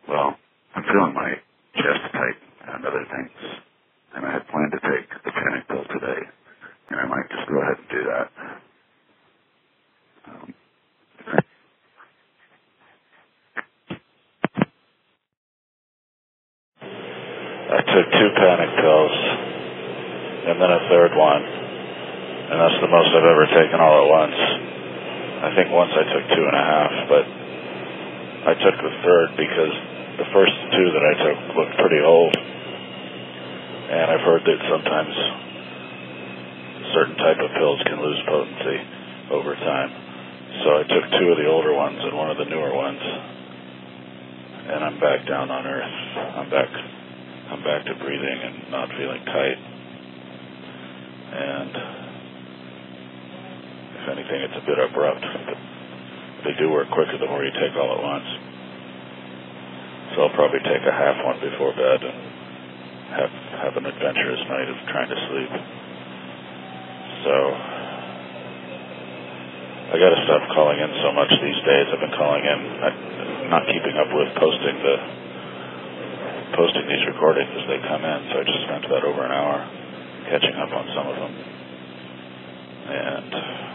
Well, I'm feeling my chest tight and other things, and I had planned to take the panic pill today, and I might just go ahead and do that. I took 2 panic pills, and then a third one, and that's the most I've ever taken all at once. I think once I took 2.5, but I took the third because the first 2 that I took looked pretty old, and I've heard that sometimes certain type of pills can lose potency over time. So I took 2 of the older ones and 1 of the newer ones, and I'm back down on earth. I'm back to breathing and not feeling tight. And if anything, it's a bit abrupt. But they do work quicker the more you take all at once. So I'll probably take a half one before bed and have an adventurous night of trying to sleep. So I got to stop calling in so much these days. I've been calling in, not keeping up with posting these recordings as they come in. So I just spent about over an hour catching up on some of them, and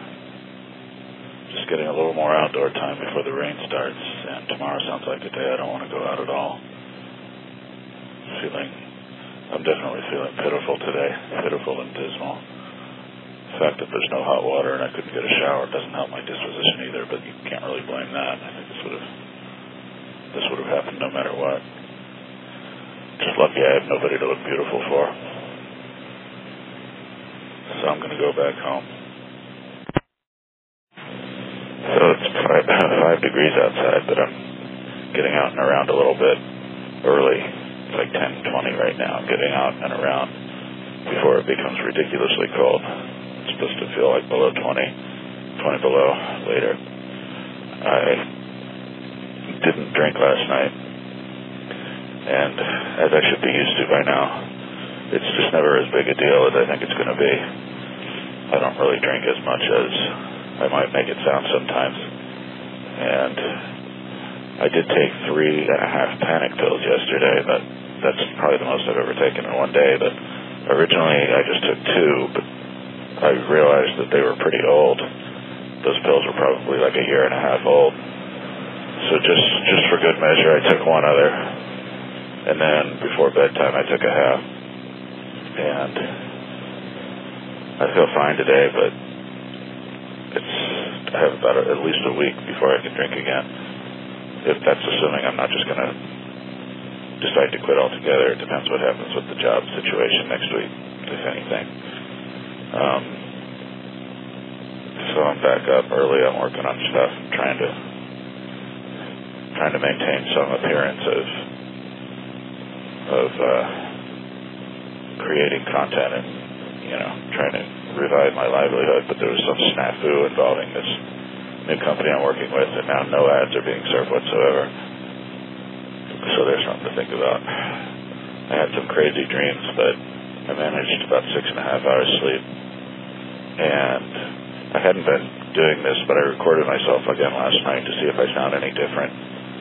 just getting a little more outdoor time before the rain starts. And tomorrow sounds like a day I don't want to go out at all. I'm definitely feeling pitiful today, pitiful and dismal. The fact that there's no hot water and I couldn't get a shower doesn't help my disposition either, but you can't really blame that. I think this would have happened no matter what. Just lucky I have nobody to look beautiful for. So I'm going to go back home. So it's 5 degrees outside, but I'm getting out and around a little bit early. It's like 10:20 right now. I'm getting out and around before it becomes ridiculously cold. It's supposed to feel like below 20 below later. I didn't drink last night, and as I should be used to by now, it's just never as big a deal as I think it's going to be. I don't really drink as much as I might make it sound sometimes. And I did take 3.5 panic pills yesterday, but that's probably the most I've ever taken in one day. But originally I just took 2, but I realized that they were pretty old. Those pills were probably like a year and a half old. So just for good measure, I took 1 other. And then before bedtime, I took a half. And I feel fine today, but I have about at least a week before I can drink again. If that's assuming I'm not just going to decide to quit altogether. It depends what happens with the job situation next week, if anything. So I'm back up early. I'm working on stuff, trying to maintain some appearance of creating content and trying to revive my livelihood. But there was some snafu involving this new company I'm working with, and now no ads are being served whatsoever. So there's something to think about. I had some crazy dreams, but I managed about 6.5 hours sleep. And I hadn't been doing this, but I recorded myself again last night to see if I sound any different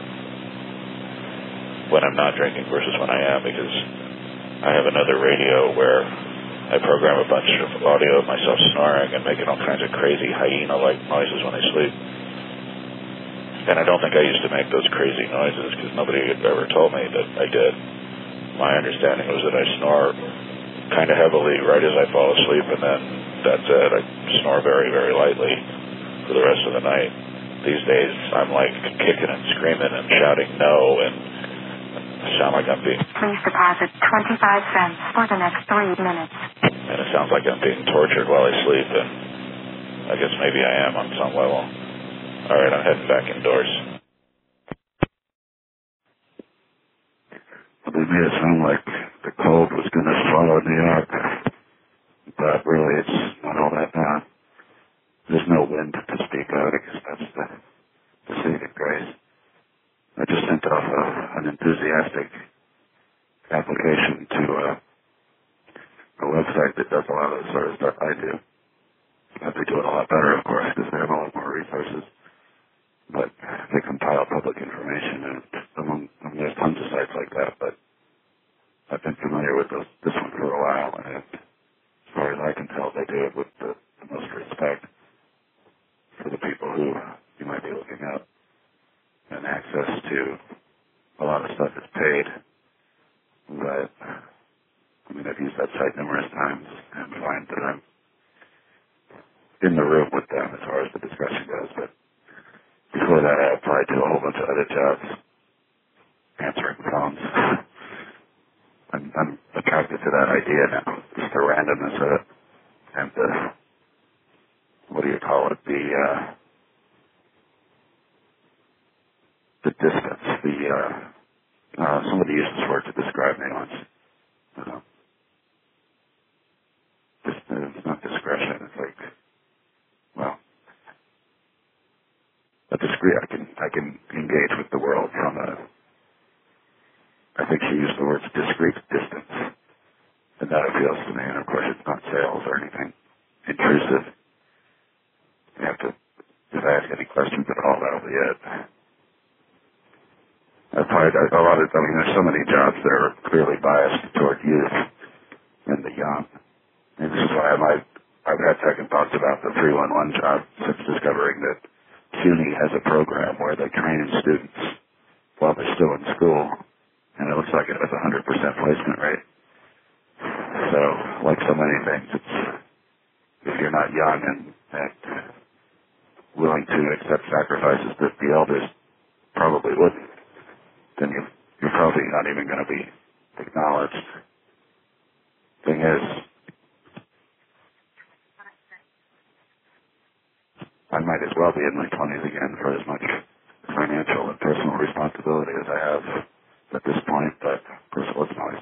when I'm not drinking versus when I am, because I have another radio where I program a bunch of audio of myself snoring and making all kinds of crazy hyena-like noises when I sleep. And I don't think I used to make those crazy noises because nobody had ever told me that I did. My understanding was that I snore kind of heavily right as I fall asleep, and then that's it. I snore very, very lightly for the rest of the night. These days, I'm like kicking and screaming and shouting no, and I sound like I'm being... Please deposit 25 cents for the next 3 minutes. And it sounds like I'm being tortured while I sleep, and I guess maybe I am on some level. All right, I'm heading back indoors. They made it sound like the cold was going to swallow New York, but really it's not all that bad. There's no wind to speak of. I guess that's the saving grace. I just sent off an enthusiastic application to a website that does a lot of the sort of stuff I do. But they do it a lot better, of course, because they have a lot more resources. But they compile public information, and there's tons like that, but I've been familiar with this one for a while, and as far as I can tell, they do it with the most respect for the people who you might be looking up, and access to a lot of stuff is paid. But I mean, I've used that site numerous times and find that I'm in the room with them as far as the discussion goes. But before that, I applied to a whole bunch of other jobs, answering phones. I'm attracted to that idea now, just the randomness of it, and the, what do you call it, the distance, somebody used this word to describe me once. It's not discretion, it's like, well, I can engage with the world from I think she used the words discrete distance, and that appeals to me, and of course it's not sales or anything intrusive. You have to, if I ask any questions at all, that'll be it. I've tried there's so many jobs that are clearly biased toward youth and the young. And this is why I've had second thoughts about the 311 job since discovering that CUNY has a program where they train students while they're still in school, and it looks like it has a 100% placement rate. So, like so many things, it's, if you're not young and willing to accept sacrifices that the elders probably wouldn't, then you're probably not even going to be acknowledged. Thing is, I might as well be in my 20s again for as much financial and personal responsibility as I have at this point, but of course it wasn't always